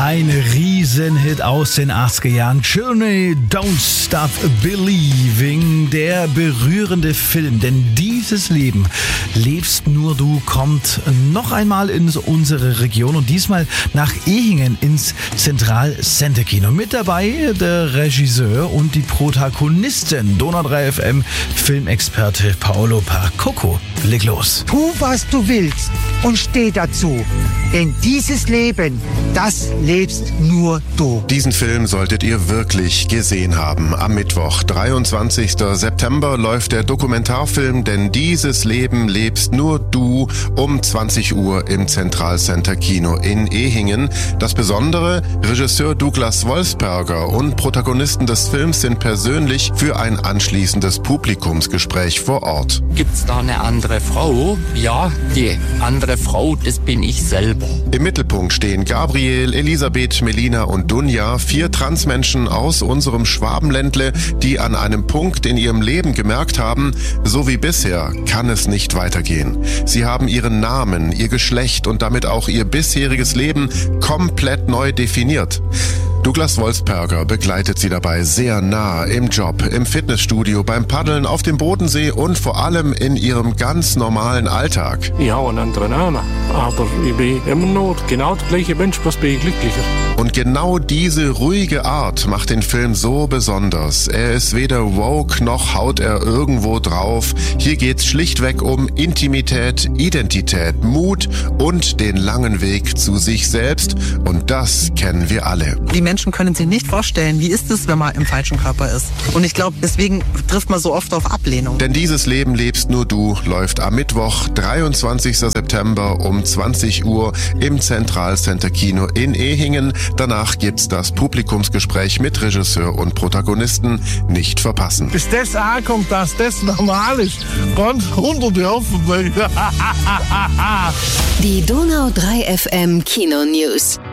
Ein Riesenhit aus den 80er Jahren. Journey, Don't Stop Believing. Der berührende Film. Denn dieses Leben lebst nur du kommt noch einmal in unsere Region und diesmal nach Ehingen ins Central Center Kino. Mit dabei der Regisseur und die Protagonistin, Donau 3 FM Filmexperte Paolo Percoco. Leg los. Tu, was du willst und steh dazu. Denn dieses Leben, das lebst nur du. Diesen Film solltet ihr wirklich gesehen haben. Am Mittwoch, 23. September, läuft der Dokumentarfilm Denn dieses Leben lebst nur du um 20 Uhr im Central Center Kino in Ehingen. Das Besondere, Regisseur Douglas Wolfsberger und Protagonisten des Films sind persönlich für ein anschließendes Publikumsgespräch vor Ort. Gibt's da eine andere Frau? Ja, die andere Frau, das bin ich selber. Im Mittelpunkt stehen Gabriel, Elisabeth, Melina und Dunja, 4 Transmenschen aus unserem Schwabenländle, die an einem Punkt in ihrem Leben gemerkt haben, so wie bisher kann es nicht weitergehen. Sie haben ihren Namen, ihr Geschlecht und damit auch ihr bisheriges Leben komplett neu definiert. Douglas Wolfsberger begleitet sie dabei sehr nah im Job, im Fitnessstudio, beim Paddeln auf dem Bodensee und vor allem in ihrem ganz normalen Alltag. Ich habe einen anderen Namen, aber ich bin immer noch genau der gleiche Mensch, bloß bin ich glücklicher. Und genau diese ruhige Art macht den Film so besonders. Er ist weder woke noch haut er irgendwo drauf. Hier geht's schlichtweg um Intimität, Identität, Mut und den langen Weg zu sich selbst. Und das kennen wir alle. Die Menschen können sich nicht vorstellen, wie ist es, wenn man im falschen Körper ist. Und ich glaube, deswegen trifft man so oft auf Ablehnung. Denn dieses Leben lebst nur du läuft am Mittwoch, 23. September um 20 Uhr im Central Center Kino in Ehingen. Danach gibt's das Publikumsgespräch mit Regisseur und Protagonisten. Nicht verpassen. Bis das ankommt, dass das normal ist. Ganz 100 Jahre vorbei. Die Donau 3 FM Kino News.